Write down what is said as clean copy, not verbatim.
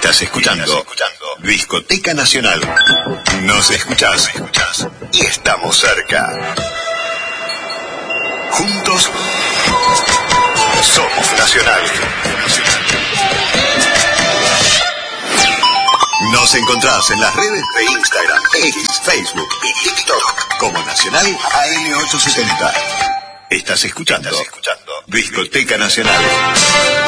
Estás escuchando Discoteca Nacional. Nos escuchás y estamos cerca. Juntos somos Nacional. Nos encontrás en las redes de Instagram, X, Facebook y TikTok como Nacional AM870. Estás escuchando Discoteca Nacional.